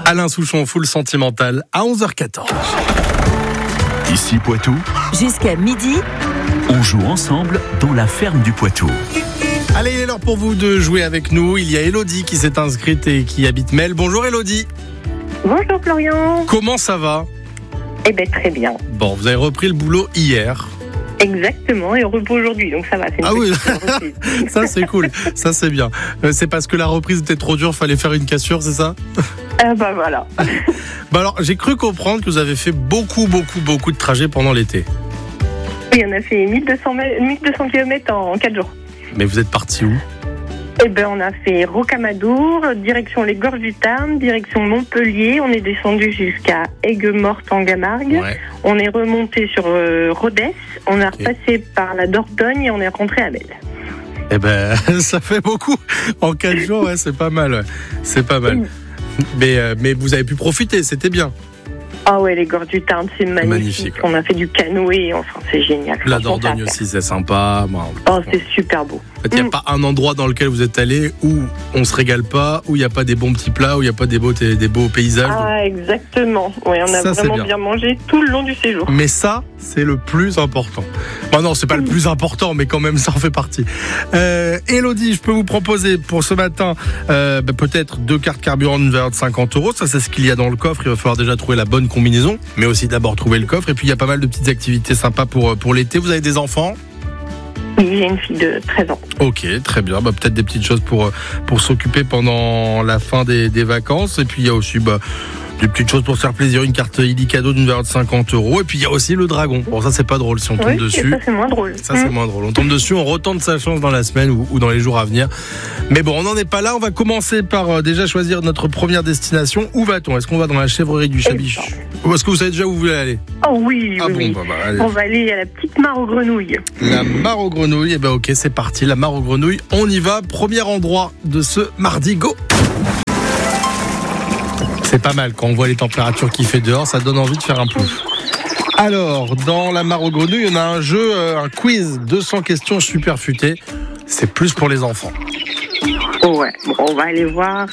Alain Souchon, full sentimental, à 11h14. Ici Poitou, jusqu'à midi, on joue ensemble dans la ferme du Poitou. Allez, il est l'heure pour vous de jouer avec nous. Il y a Elodie qui s'est inscrite et qui habite Mel. Bonjour Elodie. Bonjour Florian. Comment ça va ? Eh bien très bien. Bon, vous avez repris le boulot hier. Exactement, et on repos aujourd'hui, donc ça va. C'est une petite Ça c'est cool, ça c'est bien. C'est parce que la reprise était trop dure, fallait faire une cassure, c'est ça ? Voilà. Alors, j'ai cru comprendre que vous avez fait beaucoup de trajets pendant l'été. Oui, on a fait 1200 km en 4 jours. Mais vous êtes parti où ? On a fait Rocamadour, direction les Gorges du Tarn, direction Montpellier. On est descendu jusqu'à Aigues-Mortes en Camargue. Ouais. On est remonté sur Rodez. On est repassé par la Dordogne et on est rentré à Mel. Ça fait beaucoup. En 4 jours, ouais, c'est pas mal. Ouais. C'est pas mal. Mais vous avez pu profiter, c'était bien. Ah ouais, les Gorges du Tarn, c'est magnifique. On a fait du canoë, enfin c'est génial. La Dordogne aussi, c'est sympa. C'est super beau. Il n'y a pas un endroit dans lequel vous êtes allé où on se régale pas, où il n'y a pas des bons petits plats, où il n'y a pas des beaux paysages. Ah, exactement. Oui, on a vraiment bien mangé tout le long du séjour. Mais ça, c'est le plus important. Non, c'est pas le plus important, mais quand même, ça en fait partie. Elodie, je peux vous proposer pour ce matin peut-être 2 cartes carburant d'une valeur de 50 €. Ça, c'est ce qu'il y a dans le coffre. Il va falloir déjà trouver la bonne combinaison, mais aussi d'abord trouver le coffre. Et puis, il y a pas mal de petites activités sympas pour l'été. Vous avez des enfants ? Oui, j'ai une fille de 13 ans. Ok, très bien. Peut-être des petites choses pour s'occuper pendant la fin des vacances. Et puis, il y a aussi des petites choses pour se faire plaisir. Une carte Illy cadeau d'une valeur de 50 €. Et puis, il y a aussi le dragon. Bon, ça, c'est pas drôle si on tombe dessus. Ça, c'est moins drôle. C'est moins drôle. On tombe dessus, on retente sa chance dans la semaine ou dans les jours à venir. Mais bon, on n'en est pas là. On va commencer par déjà choisir notre première destination. Où va-t-on ? Est-ce qu'on va dans la chèvrerie du Chabiche ? Ou est-ce que vous savez déjà où vous voulez aller ? Oh oui, oui. Allez. On va aller à la petite mare aux grenouilles. La mare aux grenouilles, ok, c'est parti. La mare aux grenouilles, on y va. Premier endroit de ce mardi, go ! C'est pas mal, quand on voit les températures qu'il fait dehors, ça donne envie de faire un plouf. Alors, dans la mare aux grenouilles, on a un jeu, un quiz, 200 questions super futées. C'est plus pour les enfants. Ouais, on va aller voir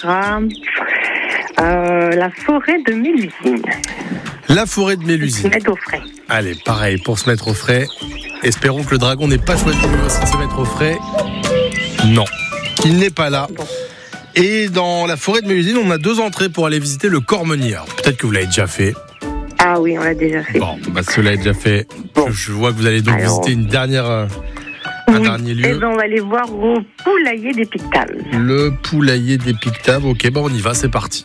la forêt de Mélusine. La forêt de Mélusine. Se mettre au frais. Allez, pareil, pour se mettre au frais. Espérons que le dragon n'ait pas choisi lui aussi de se mettre au frais. Non, il n'est pas là. Bon. Et dans la forêt de Mélusine, on a 2 entrées pour aller visiter le Cormenier. Peut-être que vous l'avez déjà fait. Ah oui, on l'a déjà fait. Bon, cela est déjà fait. Bon. Je vois que vous allez donc visiter un dernier lieu. On va aller voir au poulailler des Pictables. Le poulailler des Pictables, ok, on y va, c'est parti.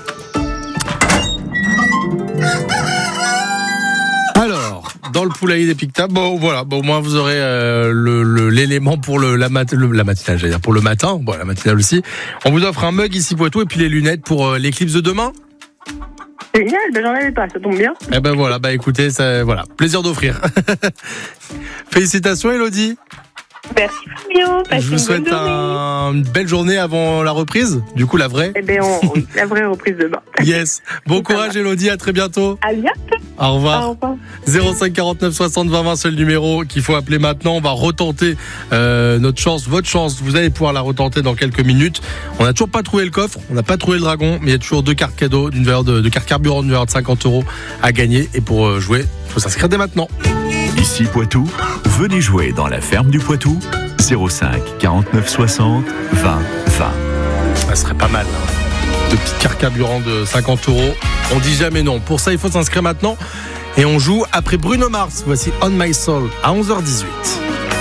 Alors, dans le poulailler des Pictables, au moins vous aurez l'élément pour la matinale, j'allais dire pour le matin, la matinale aussi. On vous offre un mug ici Poitou et puis les lunettes pour l'éclipse de demain. Génial, j'en avais pas, ça tombe bien. Écoutez, plaisir d'offrir. Félicitations Elodie. Merci Fabio. Je vous souhaite une belle journée avant la reprise, du coup la vraie. La vraie reprise demain. Yes. Bon courage Elodie, à très bientôt. À bientôt. Au revoir. 05 49 60 20 20, seul numéro qu'il faut appeler maintenant. On va retenter notre chance, votre chance. Vous allez pouvoir la retenter dans quelques minutes. On n'a toujours pas trouvé le coffre, on n'a pas trouvé le dragon, mais il y a toujours 2 cartes cadeaux d'une valeur de cartes carburant d'une valeur de 50 € à gagner. Et pour jouer, il faut s'inscrire dès maintenant. Ici Poitou, venez jouer dans la ferme du Poitou. 05 49 60 20 20. Ça serait pas mal. De petites cartes carburant de 50 €. On dit jamais non. Pour ça, il faut s'inscrire maintenant. Et on joue après Bruno Mars. Voici On My Soul à 11h18.